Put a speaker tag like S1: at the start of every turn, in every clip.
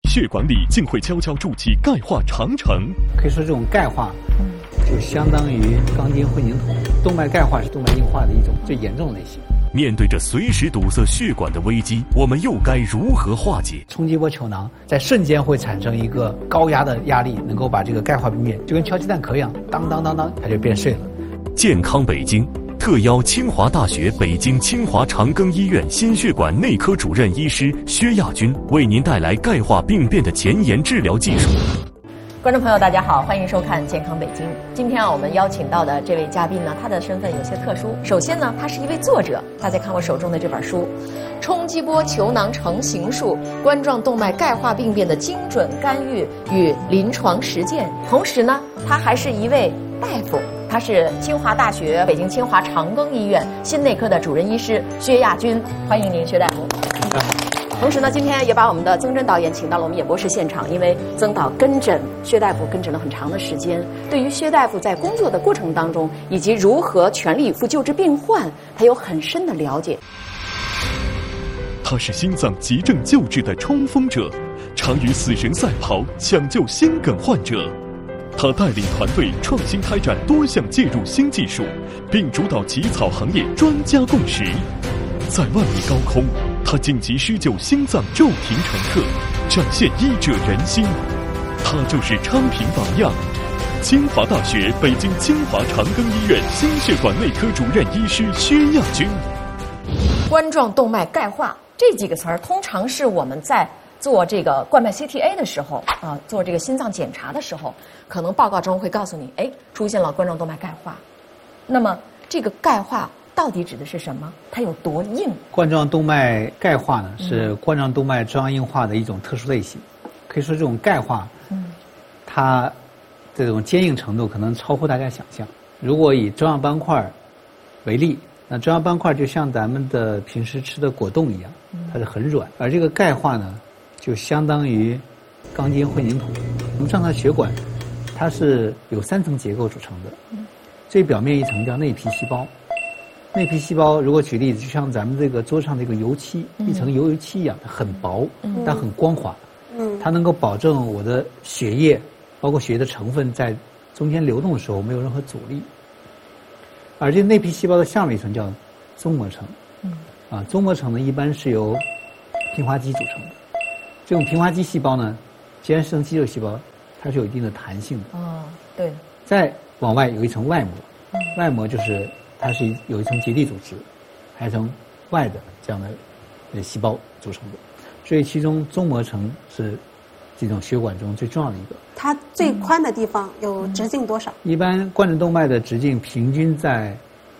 S1: 血管里竟会悄悄筑起钙化长城。
S2: 可以说这种钙化就相当于钢筋混凝土，动脉钙化是动脉硬化的一种最严重的类型。
S1: 面对着随时堵塞血管的危机，我们又该如何化解？
S2: 冲击波球囊在瞬间会产生一个高压的压力，能够把这个钙化病变就跟敲鸡蛋壳一样，当当当当，它就变碎了。
S1: 健康北京特邀清华大学北京清华长庚医院心血管内科主任医师薛亚军，为您带来钙化病变的前沿治疗技术。
S3: 观众朋友大家好，欢迎收看健康北京。今天我们邀请到的这位嘉宾呢，他的身份有些特殊。首先呢，他是一位作者，大家看我手中的这本书《冲击波球囊成形术：冠状动脉钙化病变的精准干预与临床实践》。同时呢，他还是一位大夫，他是清华大学北京清华长庚医院心内科的主任医师薛亚军。欢迎您，薛大夫。同时呢，今天也把我们的曾真导演请到了我们演播室现场，因为曾导跟诊薛大夫跟诊了很长的时间，对于薛大夫在工作的过程当中，以及如何全力以赴救治病患，他有很深的了解。
S1: 他是心脏急症救治的冲锋者，常与死神赛跑抢救心梗患者。他带领团队创新开展多项介入新技术，并主导起草行业专家共识。在万米高空，他紧急施救心脏骤停乘客，展现医者仁心。他就是昌平榜样。清华大学北京清华长庚医院心血管内科主任医师薛亚军。
S3: 冠状动脉钙化这几个词儿，通常是我们在做这个冠脉 CTA 的时候做这个心脏检查的时候，可能报告中会告诉你，出现了冠状动脉钙化。那么这个钙化到底指的是什么？它有多硬？
S2: 冠状动脉钙化呢，是冠状动脉粥样硬化的一种特殊类型。可以说这种钙化，它这种坚硬程度可能超乎大家想象。如果以粥样斑块为例，那粥样斑块就像咱们的平时吃的果冻一样，它是很软。而这个钙化呢，就相当于钢筋混凝土。我们正常血管，它是有3层结构组成的，最表面一层叫内皮细胞。内皮细胞如果举例子，就像咱们这个桌上的一个油漆，一层油漆一样，它很薄，但很光滑。它能够保证我的血液，包括血液的成分在中间流动的时候没有任何阻力。而这内皮细胞的下面一层叫宗膜层，宗膜层呢一般是由平滑肌组成的。这种平滑肌细胞呢，既然是成肌肉细胞，它是有一定的弹性的。
S3: 对。再
S2: 往外有一层外膜，外膜就是它是有一层结缔组织，还有一层外的这样的细胞组成的。所以其中宗膜层是这种血管中最重要的一个。
S4: 它最宽的地方有直径多少？
S2: 一般冠状动脉的直径平均在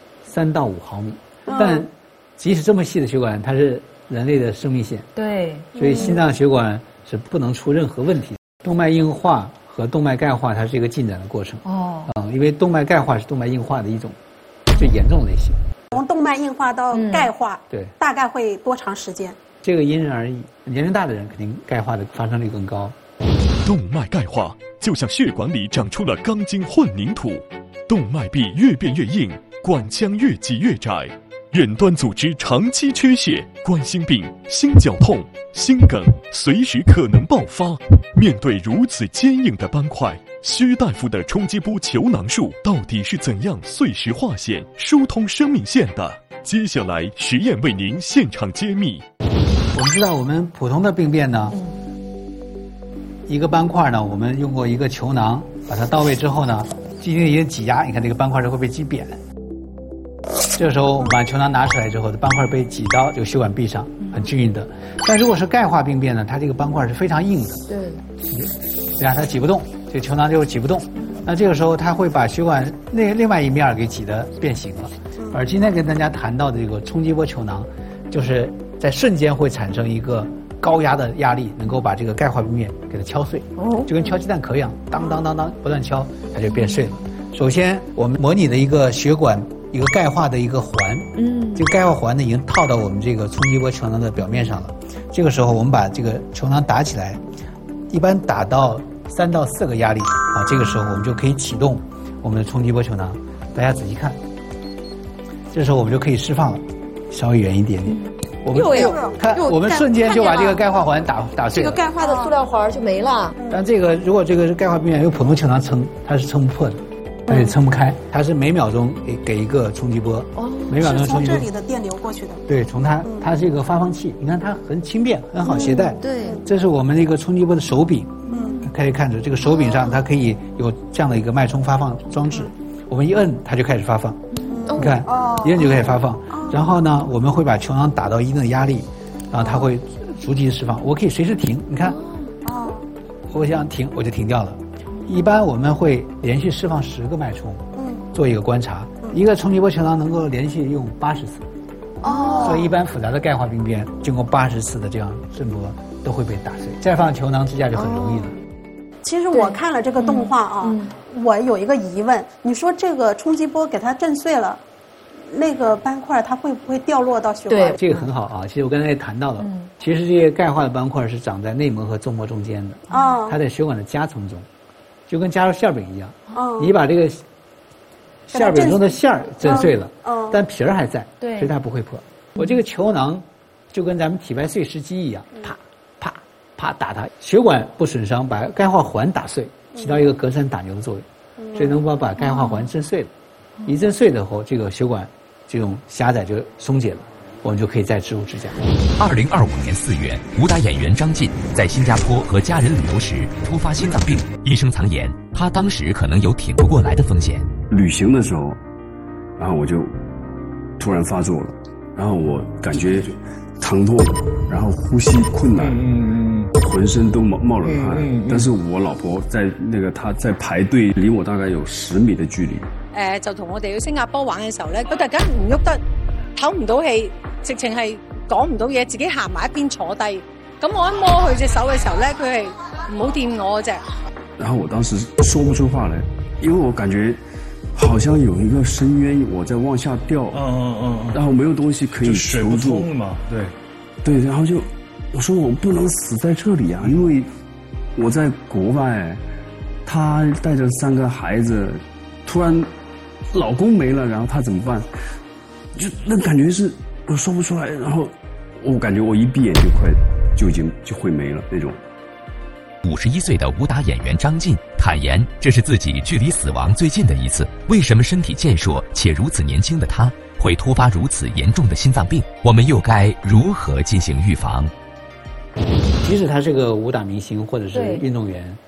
S2: 3到5毫米，但即使这么细的血管，它是人类的生命线。
S3: 对。
S2: 所以心脏血管是不能出任何问题。动脉硬化和动脉钙化它是一个进展的过程。因为动脉钙化是动脉硬化的一种最严重的类型。
S4: 从动脉硬化到钙化，
S2: 对，
S4: 大概会多长时间？
S2: 这个因人而异，年龄大的人肯定钙化的发生率更高。
S1: 动脉钙化就像血管里长出了钢筋混凝土，动脉壁越变越硬，管腔越挤越窄，远端组织长期缺血，冠心病、心绞痛、心梗随时可能爆发。面对如此坚硬的斑块，薛大夫的冲击波球囊术到底是怎样碎石化线、疏通生命线的？接下来实验为您现场揭秘。
S2: 我们知道，我们普通的病变呢，一个斑块呢，我们用过一个球囊，把它到位之后呢，进行一些挤压，你看这个斑块是会被挤扁。这个时候我们把球囊拿出来之后，斑块被挤到这个血管壁上，很均匀的。但如果是钙化病变呢，它这个斑块是非常硬的，对啊，它挤不动，这个球囊就挤不动。那这个时候它会把血管另外一面给挤得变形了。而今天跟大家谈到的这个冲击波球囊，就是在瞬间会产生一个高压的压力，能够把这个钙化病变给它敲碎，就跟敲鸡蛋壳一样，当当当当不断敲，它就变碎了。首先我们模拟的一个血管一个钙化的一个环，这个钙化环呢已经套到我们这个冲击波球囊的表面上了。这个时候我们把这个球囊打起来，一般打到3到4个压力，这个时候我们就可以启动我们的冲击波球囊。大家仔细看，这时候我们就可以释放了，稍微远一点点。 我们瞬间就把这个钙化环打碎了。
S3: 这个钙化的塑料环就没了。
S2: 但这个如果这个是钙化病变，用普通球囊撑，它是撑不破的，而且撑不开。它是每秒钟给一个冲击波，每秒钟冲击波。
S4: 是从这里的电流过去的。
S2: 对，从它是一个发放器，你看它很轻便，很好携带。
S3: 对，这
S2: 是我们的一个冲击波的手柄。可以看出这个手柄上它可以有这样的一个脉冲发放装置，我们一摁它就开始发放。你看，一摁就开始发放。然后呢，我们会把球囊打到一定的压力，然后它会逐级释放。我可以随时停，你看，我想停我就停掉了。一般我们会连续释放10个脉冲，做一个观察。一个冲击波球囊能够连续用80次。所以一般复杂的钙化病变经过80次的这样震波都会被打碎，再放球囊支架就很容易了。
S4: 其实我看了这个动画啊，我有一个疑问，你说这个冲击波给它震碎了，那个斑块它会不会掉落到血管里？
S2: 这个很好啊。其实我刚才也谈到了，其实这些钙化的斑块是长在内膜和纵膜中间的，它在血管的夹层中，就跟加入馅饼一样。你把这个馅饼中的馅儿震碎了，但皮儿还在，所以它不会破。我这个球囊就跟咱们体外碎石机一样，啪啪啪打它，血管不损伤，把钙化环打碎，起到一个隔山打牛的作用，所以能把钙化环震碎了。一震碎的后，这个血管这种狭窄就松解了，我们就可以再植入支架。
S5: 2025年4月，武打演员张晋在新加坡和家人旅游时突发心脏病，医生藏言他当时可能有挺不过来的风险。
S6: 旅行的时候，然后我就突然发作了，然后我感觉疼痛，然后呼吸困难，浑身都冒冷汗。但是我老婆在她在排隊，離我大概有10米的距離。
S7: 就同我哋去新加坡玩嘅時候咧，佢突然間唔喐得，唞唔到氣，直情係講唔到嘢，自己行埋一邊坐低。咁我一摸佢隻手嘅時候咧，佢係唔好掂我隻。
S6: 然後我當時說不出話來，因為我感覺好像有一個深淵，我在往下掉，然後沒有東西可以求助嘛，對，然後就我說我不能死在這裡啊，因為我在國外，他帶着3個孩子，突然老公沒了，然後他怎麼辦？就那感覺是我說不出來，然後我感覺我一閉眼就已經就會沒了那種。
S5: 51歲的武打演員張晉坦言，這是自己距離死亡最近的一次。為什麼身體健碩且如此年輕的他會突發如此嚴重的心臟病？我們又該如何進行預防？
S2: 即使他是個武打明星或者是運動員，